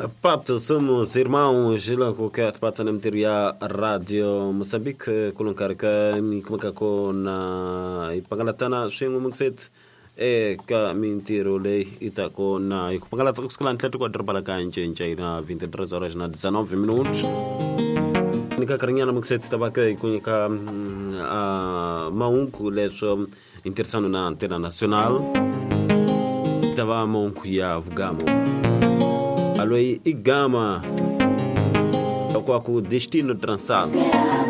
Pato, somos irmãos, lá com o que passa na materia Rádio Moçambique, colocar cá, como é que na ipangalatana, xengo mungset, ka mintiro lei, itako na ipangalatana, kuskalan teto kwa drabala ka enche na 23 horas na 19 minutos. Nika karinhana mungset tabaka ikunika maunku leso interessando na antena nacional. Tava maunku ya Vugamo. Aloi igama kwa ku destino trançado